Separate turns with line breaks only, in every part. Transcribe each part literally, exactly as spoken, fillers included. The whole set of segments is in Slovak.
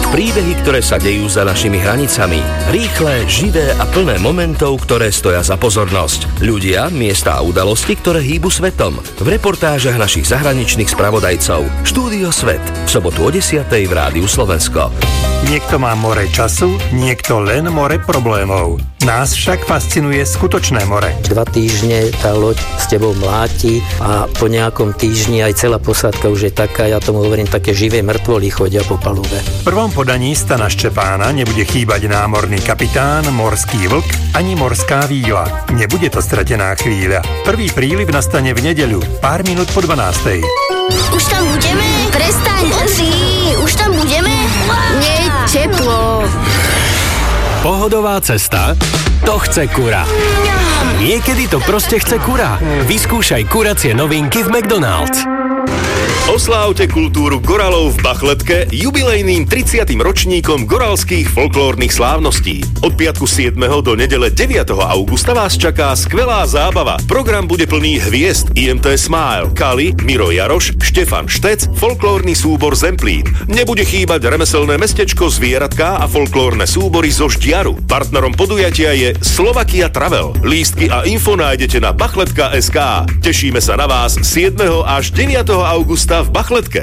Príbehy, ktoré sa dejú za našimi hranicami. Rýchle, živé a plné momentov, ktoré stoja za pozornosť. Ľudia, miesta a udalosti, ktoré hýbu svetom. V reportážach našich zahraničných spravodajcov. Štúdio Svet. V sobotu o desiatej v Rádiu Slovensko.
Niekto má more času, niekto len more problémov. Nás však fascinuje skutočné more.
Dva týždne tá loď s tebou mláti a po nejakom týždni aj celá posádka už je taká, ja tomu hovorím, také živé mŕtvoly chodia po palube.
V prvom podaní Stana Štepána nebude chýbať námorný kapitán, morský vlk ani morská víla. Nebude to stratená chvíľa. Prvý príliv nastane v nedeľu, pár minút po dvanástej.
Už tam budeme? Prestaň, Ozi, už tam budeme? Nie je teplo.
Pohodová cesta? To chce kura. Niekedy to proste chce kura. Vyskúšaj kuracie novinky v McDonald's.
Oslávte kultúru goralov v Bachletke jubilejným tridsiatym ročníkom goralských folklórnych slávností. Od piatku siedmeho do nedele deviateho augusta vás čaká skvelá zábava. Program bude plný hviezd í em té Smile, Kali, Miro Jaroš, Štefan Štec, folklórny súbor Zemplín. Nebude chýbať remeselné mestečko, zvieratká a folklórne súbory zo Ždiaru. Partnerom podujatia je Slovakia Travel. Lístky a info nájdete na bachletka bodka es ká. Tešíme sa na vás siedmeho až deviateho augusta v Bachletke.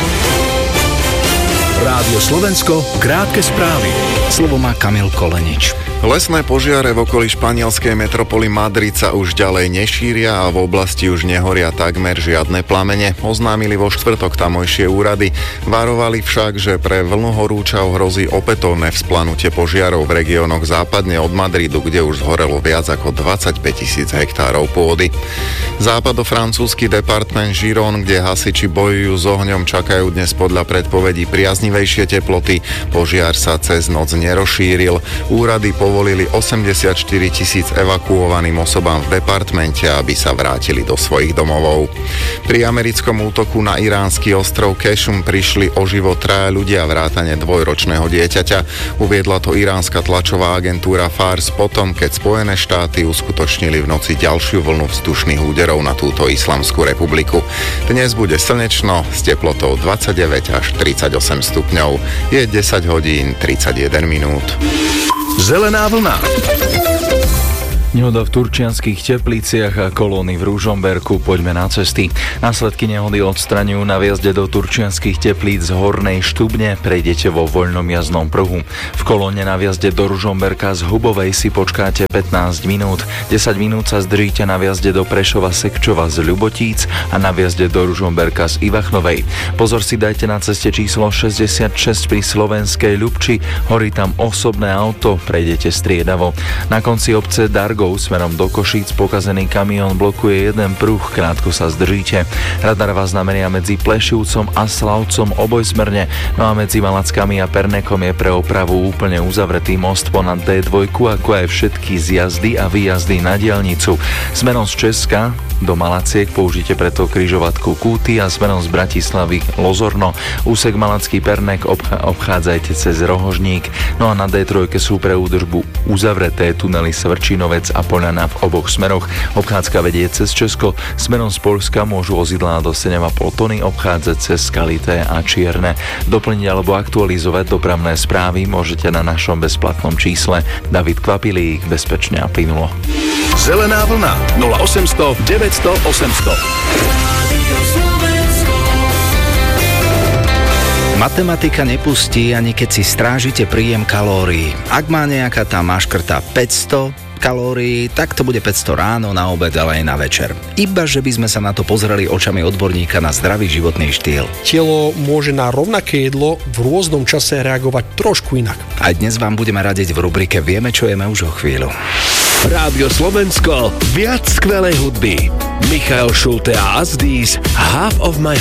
Rádio Slovensko, krátke správy.
Slovo má Kamil Kolenič.
Lesné požiare v okolí španielskej metropoly Madrid sa už ďalej nešíria a v oblasti už nehoria takmer žiadne plamene. Oznámili vo štvrtok tamojšie úrady. Varovali však, že pre vlnohorúčav hrozí opätovné vzplanutie požiarov v regiónoch západne od Madridu, kde už zhorelo viac ako dvadsaťpäť tisíc hektárov pôdy. Západofrancúzsky department Giron, kde hasiči bojujú s ohňom, čakajú dnes podľa predpovedí priaznivejšie teploty. Požiar sa cez noc nerozšíril. Úrady po povolili osemdesiatštyri tisíc evakuovaným osobám v departmente, aby sa vrátili do svojich domovov. Pri americkom útoku na iránsky ostrov Kešum prišli o život traja ľudia vrátane dvojročného dieťaťa. Uviedla to iránska tlačová agentúra Fars potom, keď Spojené štáty uskutočnili v noci ďalšiu vlnu vzdušných úderov na túto islamskú republiku. Dnes bude slnečno s teplotou dvadsaťdeväť až tridsaťosem stupňov. Je desať hodín tridsaťjeden minút.
Zelená vlna.
Nehoda v turčianskych Tepliciach a kolóny v Ružomberku. Poďme na cesty. Následky nehody odstraňujú na viazde do turčianskych Teplíc z Hornej Štubne. Prejdete vo voľnom jazdnom pruhu. V kolóne na viazde do Ružomberka z Hubovej si počkáte pätnásť minút. desať minút sa zdržíte na viazde do Prešova Sekčova z Ľubotíc a na viazde do Ružomberka z Ivachnovej. Pozor si dajte na ceste číslo šesťdesiatšesť pri Slovenskej Ľubči. Horí tam osobné auto. Prejdete striedavo. Na konci obce Dargo smerom do Košíc pokazený kamión blokuje jeden pruh, krátko sa zdržíte. Radar vás nameria medzi Plešivcom a Slavcom obojsmerne, no a medzi Malackami a Pernekom je pre opravu úplne uzavretý most ponad dé dva, ako aj všetky zjazdy a výjazdy na diaľnicu. Smerom z Česka do Malaciek použite preto križovatku Kúty a smerom z Bratislavy Lozorno. Úsek Malacký Pernek obch- obchádzajte cez Rohožník, no a na dé tri sú pre údržbu uzavreté tunely Svrčinovec a Poľana v oboch smeroch. Obchádzka vedie cez Česko, smerom z Poľska môžu vozidlá do sedem a pol tony obchádzať cez Skalité a Čierne. Doplniť alebo aktualizovať dopravné správy môžete na našom bezplatnom čísle. David Kvapilík, bezpečne a plynulo.
Zelená vlna nula osemsto deväťsto osemsto.
Matematika nepustí, ani keď si strážite príjem kalórií. Ak má nejaká tá maškrta päťsto kalórií, tak to bude päťsto ráno, na obed, ale aj na večer. Iba, že by sme sa na to pozreli očami odborníka na zdravý životný štýl.
Telo môže na rovnaké jedlo v rôznom čase reagovať trošku inak.
A dnes vám budeme radiť v rubrike Vieme, čo jeme už o chvíľu.
Rádio Slovensko, viac skvelej hudby. Michael Schulte a Asdís, Half of my